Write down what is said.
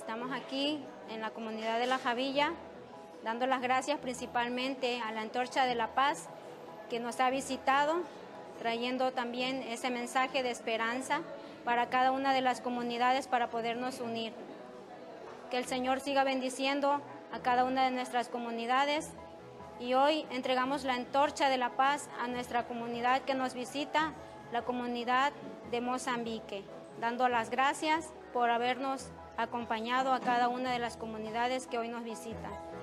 Estamos aquí en la comunidad de La Javilla, dando las gracias principalmente a la Antorcha de la Paz, que nos ha visitado, trayendo también ese mensaje de esperanza para cada una de las comunidades para podernos unir. Que el Señor siga bendiciendo a cada una de nuestras comunidades, y hoy entregamos la Antorcha de la Paz a nuestra comunidad que nos visita, la comunidad de Mozambique, dando las gracias por habernos acompañado a cada una de las comunidades que hoy nos visitan.